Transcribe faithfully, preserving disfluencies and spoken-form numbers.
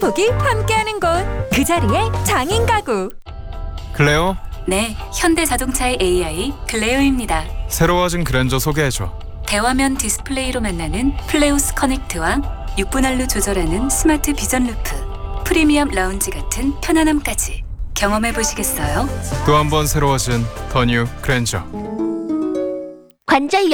축복이 함께하는 곳, 그 자리에 장인 가구. 클레오, 네, 현대자동차의 에이아이 클레오입니다. 새로워진 그랜저 소개해줘. 대화면 디스플레이로 만나는 플레오스 커넥트와 육 분할로 조절하는 스마트 비전 루프, 프리미엄 라운지 같은 편안함까지 경험해 보시겠어요? 또 한 번 새로워진 더 뉴 그랜저. 관절